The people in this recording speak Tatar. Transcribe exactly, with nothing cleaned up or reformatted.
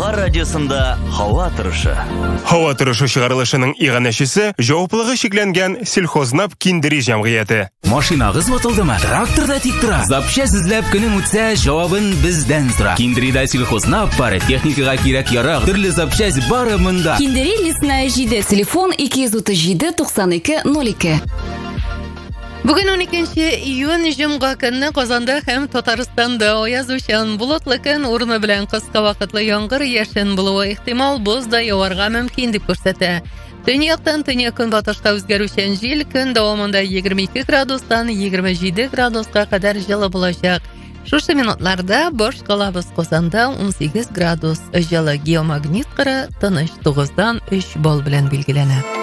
Болгар радиосында һава торышы. Һава торышы чыгарылышының иганәчесе җаваплыгы шикләнгән сельхознап киндери җәмгыяте. Машинагыз ватылдымы? Тракторда тик тора. Запчасть эзләп көнең үтсә, җавабын бездән сора. Киндерида сельхознап бары, техникага кирәк ярак, төрле запчасть бары монда. Киндери лесная җиде, телефон ике йөз утыз җиде туксан ике ноль ике. Бүген уникенче июнь җомга көнне Казанда һәм Татарстанда аязучан болытлы көн урыны белән кыска вакытлы яңгыр яшен булуы ихтимал, боз да яварга мөмкин дип күрсәтә. Төньяктан төньяк-көнбатышка үзгәрүчән җил көн дәвамында егерме ике градустан егерме җиде градуска кадәр җылы булачак. Шушы минутларда баш калабыз Казанда он сигез градус, җылы, геомагнит кыры тыныч тугыздан өч балл белән билгеләнә.